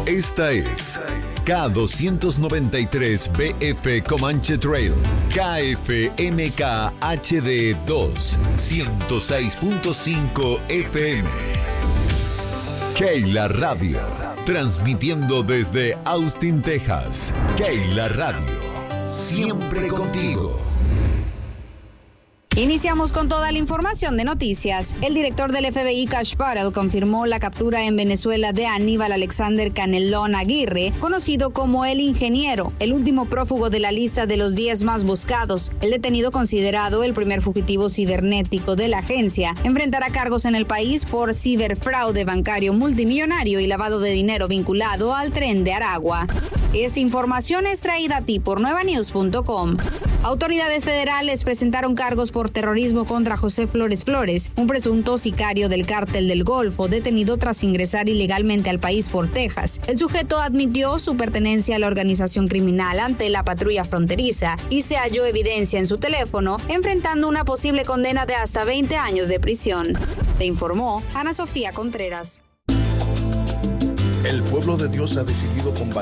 Esta es K293BF Comanche Trail, KFMK HD 2, 106.5 FM. Keila Radio, transmitiendo desde Austin, Texas. Keila Radio, siempre contigo. Iniciamos con toda la información de noticias. El director del FBI, Cash Patel, confirmó la captura en Venezuela de Aníbal Alexander Canelón Aguirre, conocido como El Ingeniero, el último prófugo de la lista de los 10 más buscados. El detenido, considerado el primer fugitivo cibernético de la agencia, enfrentará cargos en el país por ciberfraude bancario multimillonario y lavado de dinero vinculado al Tren de Aragua. Esta información es traída a ti por nuevanews.com. Autoridades federales presentaron cargos por terrorismo contra José Flores Flores, un presunto sicario del Cártel del Golfo, detenido tras ingresar ilegalmente al país por Texas. El sujeto admitió su pertenencia a la organización criminal ante la patrulla fronteriza y se halló evidencia en su teléfono, enfrentando una posible condena de hasta 20 años de prisión. Te informó Ana Sofía Contreras. El pueblo de Dios ha decidido combatir